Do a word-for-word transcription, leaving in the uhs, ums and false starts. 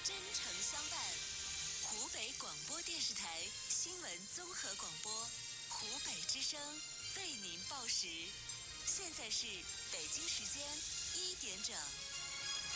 真诚相伴。湖北广播电视台新闻综合广播，湖北之声为您报时。现在是北京时间一点整。